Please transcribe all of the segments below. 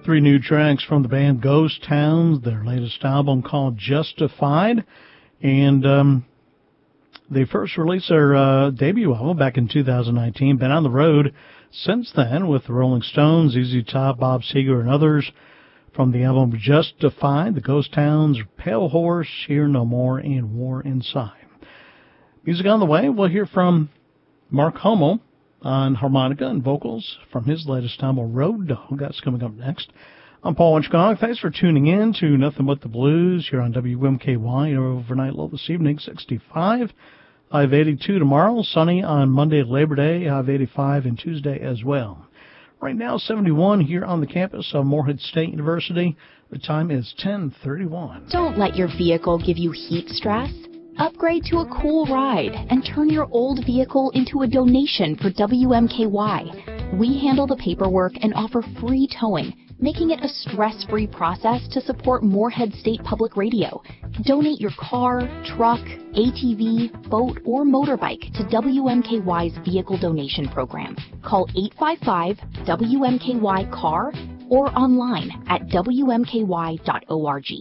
Three new tracks from the band Ghost Towns, their latest album called Justified. And they first released their debut album back in 2019. Been on the road since then with the Rolling Stones, ZZ Top, Bob Seger, and others. From the album Justified, the Ghost Towns, Pale Horse, Here No More, and War Inside. Music on the way, we'll hear from Mark Homo on harmonica and vocals from his latest album, Road Dog. That's coming up next. I'm Paul Winchcog. Thanks for tuning in to Nothing But the Blues here on WMKY. Overnight low this evening, 65. High of 82 tomorrow. Sunny on Monday, Labor Day. High of 85 and Tuesday as well. Right now, 71 here on the campus of Morehead State University. The time is 10:31. Don't let your vehicle give you heat stress. Upgrade to a cool ride and turn your old vehicle into a donation for WMKY. We handle the paperwork and offer free towing, making it a stress-free process to support Morehead State Public Radio. Donate your car, truck, ATV, boat, or motorbike to WMKY's Vehicle Donation Program. Call 855-WMKY-CAR or online at WMKY.org.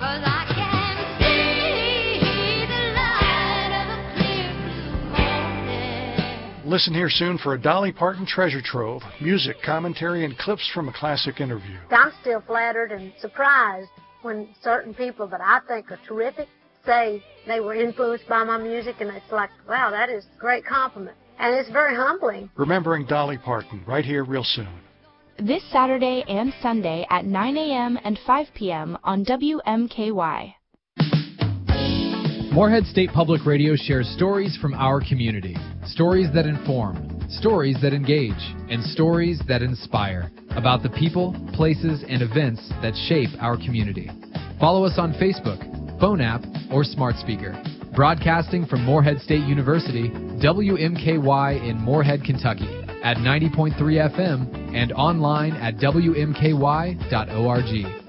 Listen here soon for a Dolly Parton treasure trove, music, commentary, and clips from a classic interview. I'm still flattered and surprised when certain people that I think are terrific say they were influenced by my music, and it's like, wow, that is a great compliment. And it's very humbling. Remembering Dolly Parton, right here real soon. This Saturday and Sunday at 9 a.m. and 5 p.m. on WMKY. Morehead State Public Radio shares stories from our community. Stories that inform, stories that engage, and stories that inspire about the people, places, and events that shape our community. Follow us on Facebook, phone app, or smart speaker. Broadcasting from Morehead State University, WMKY in Morehead, Kentucky, at 90.3 FM and online at WMKY.org.